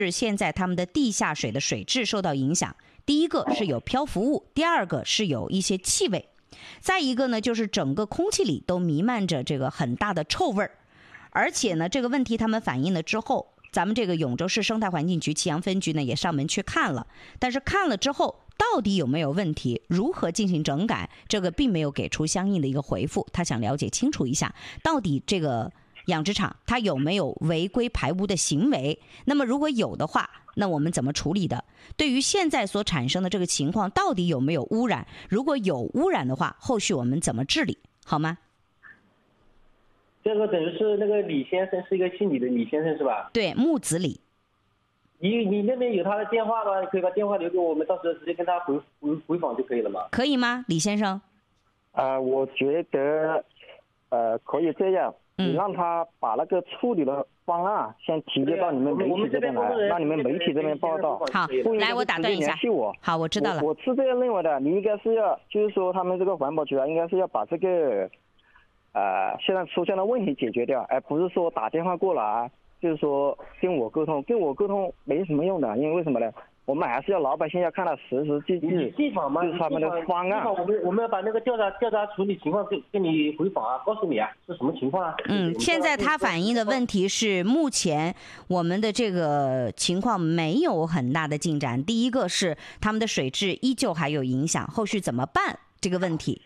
是现在他们的地下水的水质受到影响。第一个是有漂浮物，第二个是有一些气味，再一个呢就是整个空气里都弥漫着这个很大的臭味儿。而且呢，这个问题他们反映了之后，咱们这个永州市生态环境局祁阳分局呢也上门去看了，但是看了之后到底有没有问题，如何进行整改，这个并没有给出相应的一个回复。他想了解清楚一下，到底这个养殖场它有没有违规排污的行为，那么如果有的话，那我们怎么处理的？对于现在所产生的这个情况，到底有没有污染？如果有污染的话，后续我们怎么治理，好吗？ 这个等于是那个李先生，是一个姓李的李先生是吧？ 对，木子李。 你那边有他的电话吗？可以把电话留给我们，到时候直接跟他回访就可以了吗？ 可以吗，李先生？ 我觉得可以这样，你让他把那个处理的方案先提交到你们媒体这边来，让你们媒体这边报道。 好，来，我打断一下。好，我知道了。 我是这样认为的，你应该是要，就是说他们这个环保局应该是要把这个现在出现的问题解决掉，而不是说打电话过来，就是说跟我沟通没什么用的。因为为什么呢？我们还是要老百姓要看到实实际际，就是他们的方案。 我们要把那个调查处理情况跟你回访啊，告诉你啊是什么情况啊。 现在他反映的问题是，目前我们的这个情况没有很大的进展。第一个是他们的水质依旧还有影响，后续怎么办这个问题。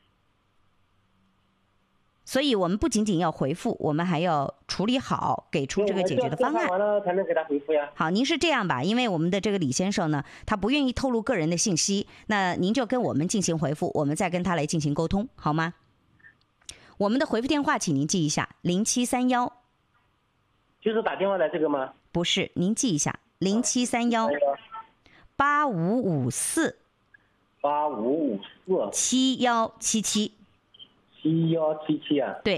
所以我们不仅仅要回复，我们还要处理好，给出这个解决的方案。 完了才能给他回复呀。 好，您是这样吧？因为我们的这个李先生呢，他不愿意透露个人的信息，那您就跟我们进行回复，我们再跟他来进行沟通，好吗？我们的回复电话，请您记一下：0731。 就是打电话来这个吗？ 不是，您记一下：07318554。7177。 7177啊， 对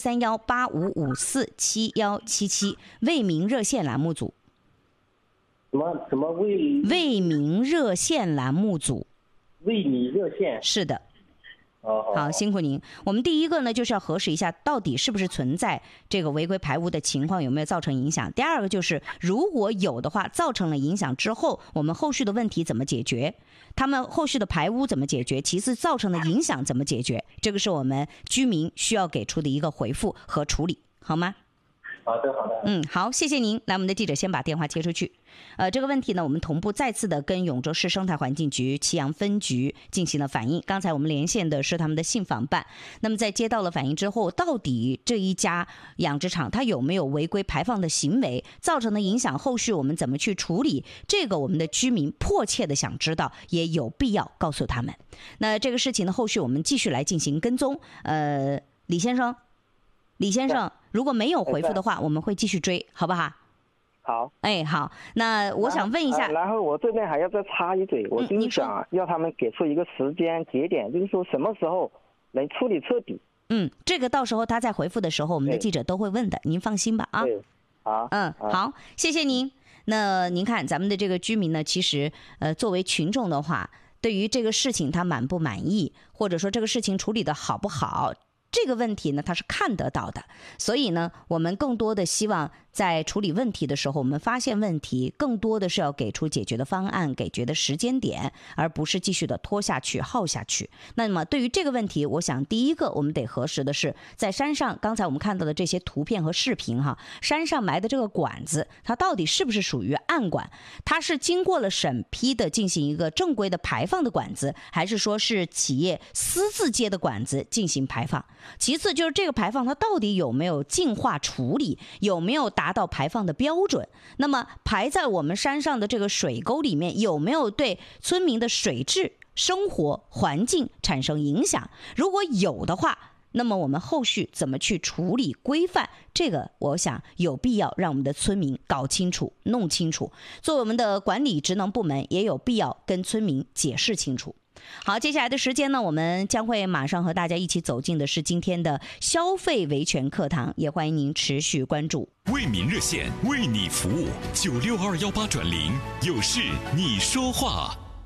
，073185547177，为民热线栏目组。 什么为民热线栏目组？ 为民热线？ 是的。好，辛苦您。我们第一个呢，就是要核实一下到底是不是存在这个违规排污的情况，有没有造成影响。第二个就是，如果有的话，造成了影响之后，我们后续的问题怎么解决？他们后续的排污怎么解决？其次，造成的影响怎么解决？这个是我们居民需要给出的一个回复和处理，好吗？ 好的。 好，谢谢您。来，我们的记者先把电话接出去。这个问题呢，我们同步再次的跟永州市生态环境局祁阳分局进行了反映。刚才我们连线的是他们的信访办。那么在接到了反映之后，到底这一家养殖场它有没有违规排放的行为，造成的影响，后续我们怎么去处理？这个我们的居民迫切的想知道，也有必要告诉他们。那这个事情呢，后续我们继续来进行跟踪。李先生，如果没有回复的话，我们会继续追，好不好？ 好。 好。那我想问一下， 然后我这边还要再插一嘴，我就是想要他们给出一个时间节点，就是说什么时候能处理彻底。 这个到时候他在回复的时候，我们的记者都会问的，您放心吧啊。 对。好。 好，谢谢您。那您看咱们的这个居民呢，其实作为群众的话，对于这个事情他满不满意，或者说这个事情处理的好不好，这个问题呢，它是看得到的。所以呢，我们更多的希望在处理问题的时候，我们发现问题，更多的是要给出解决的方案，解决的时间点，而不是继续的拖下去、耗下去。那么对于这个问题，我想第一个我们得核实的是，在山上，刚才我们看到的这些图片和视频哈，山上埋的这个管子，它到底是不是属于暗管？它是经过了审批的，进行一个正规的排放的管子，还是说是企业私自接的管子进行排放？其次就是这个排放它到底有没有净化处理，有没有达到排放的标准？那么排在我们山上的这个水沟里面，有没有对村民的水质、生活环境产生影响？如果有的话，那么我们后续怎么去处理规范？这个我想有必要让我们的村民搞清楚、弄清楚。作为我们的管理职能部门，也有必要跟村民解释清楚。好，接下来的时间呢，我们将会马上和大家一起走进的是今天的消费维权课堂，也欢迎您持续关注。 为民热线，为你服务，96218转0，有事你说话。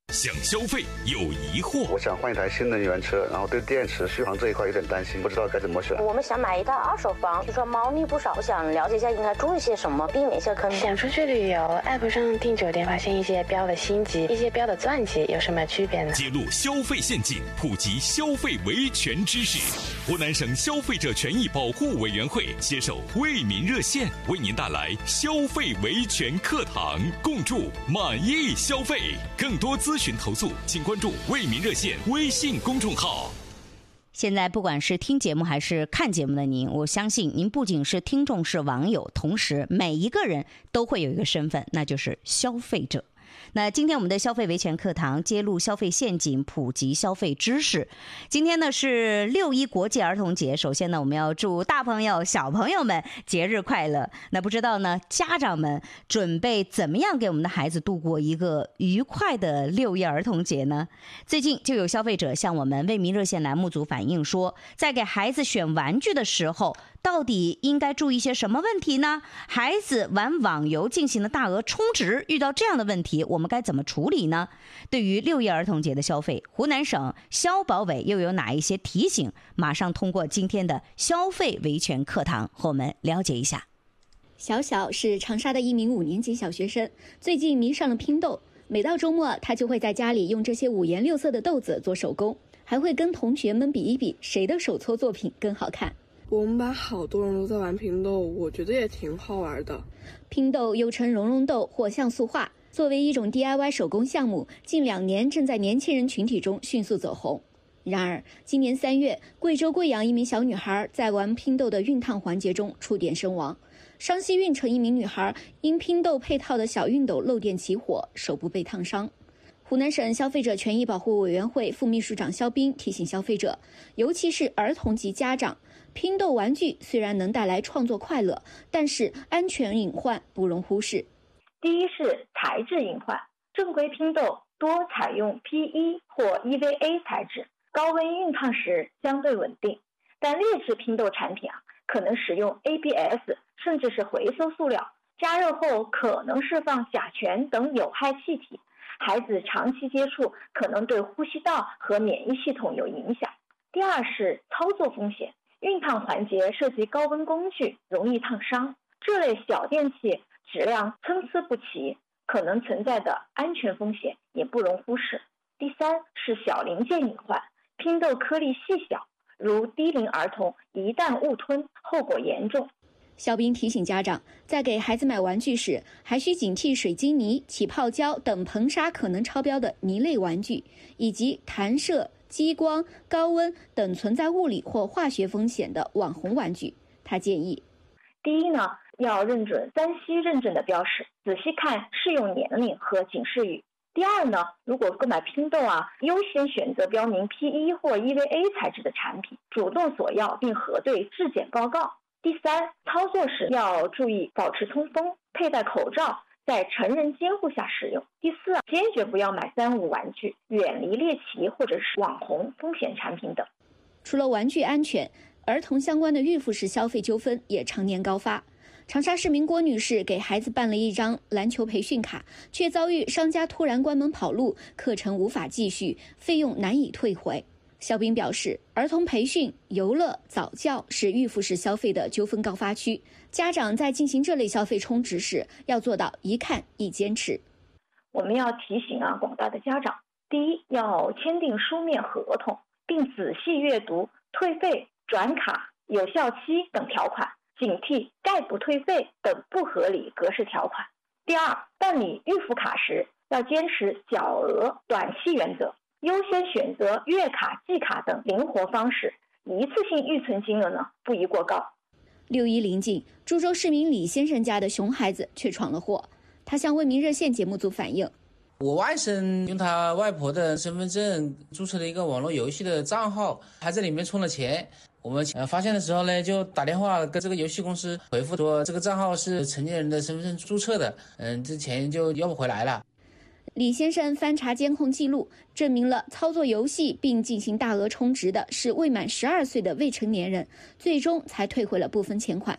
想消费有疑惑， 我想换一台新能源车，然后对电池续航这一块有点担心，不知道该怎么选。 我们想买一套二手房，据说猫腻不少，我想了解一下应该注意些什么，避免一些坑。 想出去旅游 ，App 上订酒店发现一些标的星级，一些标的钻级，有什么区别呢？ 揭露消费陷阱，普及消费维权知识。湖南省消费者权益保护委员会携手为民热线，为您带来消费维权课堂，共筑满意消费。更多咨询投诉，请关注为民热线微信公众号。 现在不管是听节目还是看节目的您，我相信您不仅是听众，是网友，同时每一个人都会有一个身份，那就是消费者。那今天我们的消费维权课堂揭露消费陷阱，普及消费知识。今天呢是6·1国际儿童节，首先呢我们要祝大朋友小朋友们节日快乐。那不知道呢家长们准备怎么样给我们的孩子度过一个愉快的6·1儿童节呢？最近就有消费者向我们为民热线栏目组反映说，在给孩子选玩具的时候，到底应该注意些什么问题呢？孩子玩网游进行了大额充值，遇到这样的问题，我们该怎么处理呢？对于6·1儿童节的消费，湖南省消保委又有哪一些提醒？马上通过今天的消费维权课堂和我们了解一下。 小小是长沙的一名5年级小学生，最近迷上了拼豆，每到周末他就会在家里用这些5颜6色的豆子做手工，还会跟同学们比一比谁的手搓作品更好看。 我们班好多人都在玩拼豆，我觉得也挺好玩的。 拼豆又称熔融豆或像素画，作为一种 DIY 手工项目，近2年正在年轻人群体中迅速走红。然而，今年3月，贵州贵阳一名小女孩在玩拼豆的熨烫环节中触电身亡。山西运城一名女孩因拼豆配套的小熨斗漏电起火，手部被烫伤。湖南省消费者权益保护委员会副秘书长肖斌提醒消费者，尤其是儿童及家长，拼豆玩具虽然能带来创作快乐，但是安全隐患不容忽视。 第一是材质隐患，正规拼豆多采用 PE 或 EVA 材质，高温熨烫时相对稳定，但劣质拼豆产品可能使用 ABS 甚至是回收塑料，加热后可能释放甲醛等有害气体，孩子长期接触可能对呼吸道和免疫系统有影响。第二是操作风险，熨烫环节涉及高温工具，容易烫伤，这类小电器质量参差不齐，可能存在的安全风险也不容忽视。第三是小零件隐患，拼豆颗粒细小，如低龄儿童一旦误吞，后果严重。 肖斌提醒家长，在给孩子买玩具时，还需警惕水晶泥、起泡胶等硼砂可能超标的泥类玩具，以及弹射、激光、高温等存在物理或化学风险的网红玩具。他建议， 第一呢，要认准3C 认证的标识，仔细看适用年龄和警示语。第二呢，如果购买拼豆优先选择标明 PE 或 EVA 材质的产品，主动索要并核对质检报告。第三，操作时要注意保持通风，佩戴口罩，在成人监护下使用。第四，坚决不要买3、5玩具，远离猎奇或者是网红风险产品等。 除了玩具安全，儿童相关的预付式消费纠纷也常年高发。长沙市民郭女士给孩子办了一张篮球培训卡，却遭遇商家突然关门跑路，课程无法继续，费用难以退回。肖斌表示，儿童培训、游乐、早教是预付式消费的纠纷高发区，家长在进行这类消费充值时，要做到一看一坚持。 我们要提醒广大的家长，第一，要签订书面合同，并仔细阅读退费、转卡、有效期等条款，警惕概不退费等不合理格式条款。第二，办理预付卡时要坚持小额短期原则，优先选择月卡、季卡等灵活方式，一次性预存金额不宜过高。 6·1临近，株洲市民李先生家的熊孩子却闯了祸。他向为民热线节目组反映， 我外甥用他外婆的身份证注册了一个网络游戏的账号，还在里面充了钱。我们发现的时候呢，就打电话跟这个游戏公司回复说，这个账号是成年人的身份证注册的，这钱就要不回来了。 李先生翻查监控记录，证明了操作游戏并进行大额充值的是未满12岁的未成年人，最终才退回了部分钱款。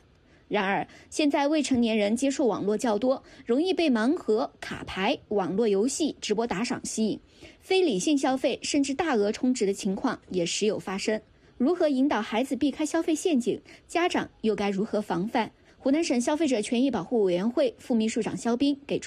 然而，现在未成年人接触网络较多，容易被盲盒、卡牌、网络游戏、直播打赏吸引，非理性消费甚至大额充值的情况也时有发生。如何引导孩子避开消费陷阱？家长又该如何防范？湖南省消费者权益保护委员会副秘书长肖斌给出